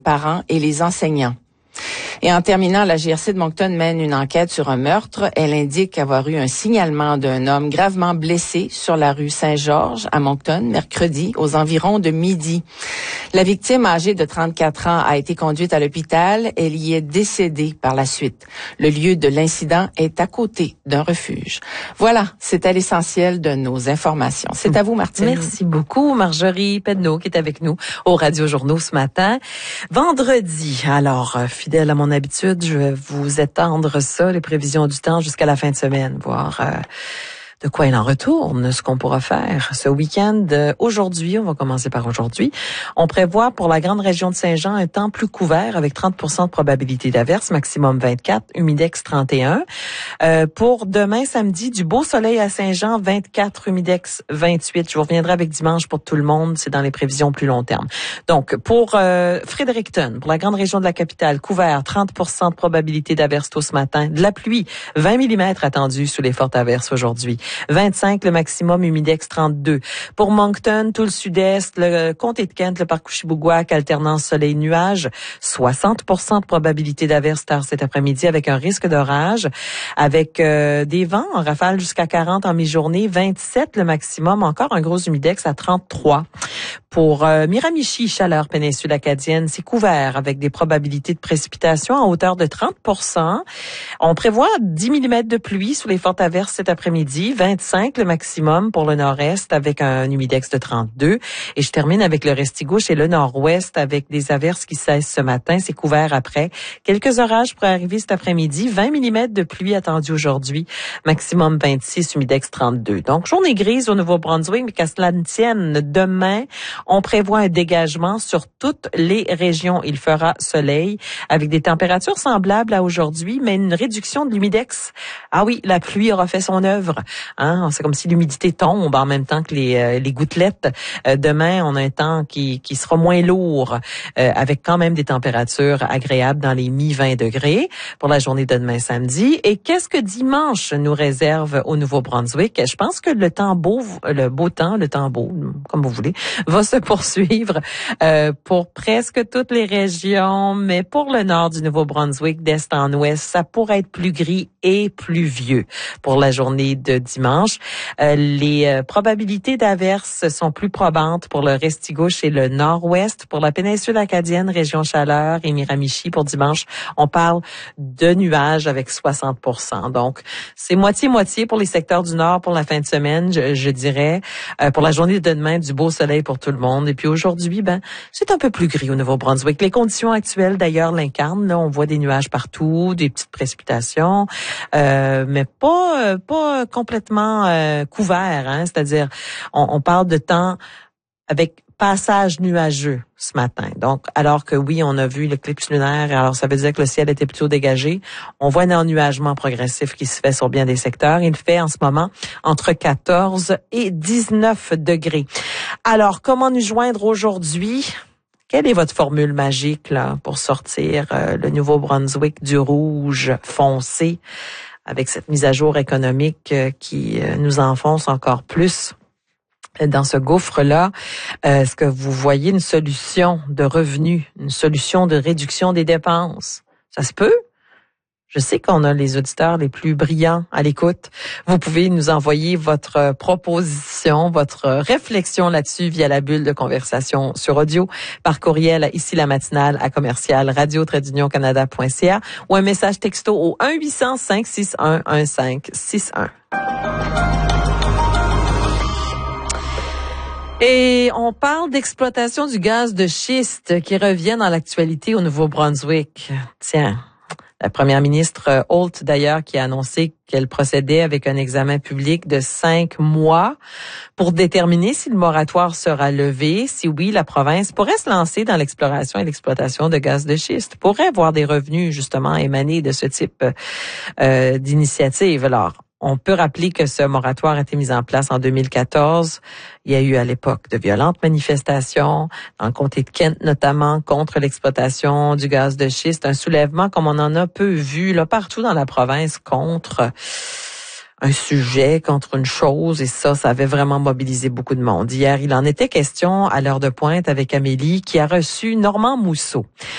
parents et les enseignants. Et en terminant, la GRC de Moncton mène une enquête sur un meurtre. Elle indique avoir eu un signalement d'un homme gravement blessé sur la rue Saint-Georges à Moncton, mercredi, aux environs de midi. La victime, âgée de 34 ans, a été conduite à l'hôpital. Elle y est décédée par la suite. Le lieu de l'incident est à côté d'un refuge. Voilà, c'était l'essentiel de nos informations. C'est à vous, Martine. Merci beaucoup, Marjorie Pedneau, qui est avec nous au Radio Journaux ce matin. Vendredi, alors, fidèle à mon habitude, je vais vous étendre ça, les prévisions du temps jusqu'à la fin de semaine, voir de quoi il en retourne, ce qu'on pourra faire ce week-end. Aujourd'hui, on va commencer par aujourd'hui. On prévoit pour la grande région de Saint-Jean un temps plus couvert avec 30% de probabilité d'averse, maximum 24, humidex 31. Pour demain, samedi, du beau soleil à Saint-Jean, 24, humidex 28. Je vous reviendrai avec dimanche pour tout le monde, c'est dans les prévisions plus long terme. Donc, pour Fredericton, pour la grande région de la capitale, couvert, 30% de probabilité d'averse tôt ce matin. De la pluie, 20 mm attendus sous les fortes averses aujourd'hui. 25 le maximum, humidex 32. Pour Moncton, tout le sud-est, le comté de Kent, le parc Couchibougouac, alternance soleil-nuage, 60% de probabilité d'averse tard cet après-midi avec un risque d'orage, avec des vents en rafale jusqu'à 40 en mi-journée, 27 le maximum, encore un gros humidex à 33. Pour Miramichi, chaleur péninsule acadienne, c'est couvert avec des probabilités de précipitations à hauteur de 30%. On prévoit 10 mm de pluie sous les fortes averses cet après-midi, 25 le maximum pour le nord-est avec un humidex de 32. Et je termine avec le Restigouche et le nord-ouest avec des averses qui cessent ce matin. C'est couvert après. Quelques orages pourraient arriver cet après-midi. 20 mm de pluie attendue aujourd'hui. Maximum 26, humidex 32. Donc, journée grise au Nouveau-Brunswick, mais qu'à cela ne tienne, demain, on prévoit un dégagement sur toutes les régions. Il fera soleil avec des températures semblables à aujourd'hui, mais une réduction de l'humidex. Ah oui, la pluie aura fait son œuvre. Hein? C'est comme si l'humidité tombe en même temps que les gouttelettes. Demain, on a un temps qui sera moins lourd, avec quand même des températures agréables dans les mi-20 degrés pour la journée de demain samedi. Et qu'est-ce que dimanche nous réserve au Nouveau-Brunswick? Je pense que le temps beau, comme vous voulez, va se poursuivre pour presque toutes les régions, mais pour le nord du Nouveau-Brunswick, d'est en ouest, ça pourrait être plus gris et pluvieux pour la journée de dimanche. Les probabilités d'averses sont plus probantes pour le Restigouche et le nord-ouest. Pour la péninsule acadienne, région chaleur et Miramichi, pour dimanche, on parle de nuages avec 60%. Donc, c'est moitié-moitié pour les secteurs du nord pour la fin de semaine, je dirais. Pour la journée de demain, du beau soleil pour tout le monde. Et puis aujourd'hui, c'est un peu plus gris au Nouveau-Brunswick. Les conditions actuelles, d'ailleurs, l'incarnent. Là, on voit des nuages partout, des petites précipitations, mais pas complètement couvert. Hein? C'est-à-dire, on parle de temps avec passage nuageux ce matin. Donc, alors que oui, on a vu l'éclipse lunaire, alors ça veut dire que le ciel était plutôt dégagé. On voit un ennuagement progressif qui se fait sur bien des secteurs. Il fait en ce moment entre 14 et 19 degrés. Alors, comment nous joindre aujourd'hui? Quelle est votre formule magique là pour sortir le Nouveau-Brunswick du rouge foncé avec cette mise à jour économique qui nous enfonce encore plus dans ce gouffre-là? Est-ce que vous voyez une solution de revenus, une solution de réduction des dépenses? Ça se peut? Je sais qu'on a les auditeurs les plus brillants à l'écoute. Vous pouvez nous envoyer votre proposition, votre réflexion là-dessus via la bulle de conversation sur audio, par courriel ici la matinale à commercial radio-canada.ca ou un message texto au 1-800-561-1561. Et on parle d'exploitation du gaz de schiste qui revient dans l'actualité au Nouveau-Brunswick. Tiens. La première ministre Holt, d'ailleurs, qui a annoncé qu'elle procédait avec un examen public de 5 mois pour déterminer si le moratoire sera levé. Si oui, la province pourrait se lancer dans l'exploration et l'exploitation de gaz de schiste, pourrait avoir des revenus, justement, émanés de ce type d'initiative. Alors, on peut rappeler que ce moratoire a été mis en place en 2014. Il y a eu à l'époque de violentes manifestations, dans le comté de Kent notamment, contre l'exploitation du gaz de schiste. Un soulèvement comme on en a peu vu là partout dans la province contre un sujet, contre une chose. Et ça avait vraiment mobilisé beaucoup de monde. Hier, il en était question à l'heure de pointe avec Amélie qui a reçu Normand Mousseau.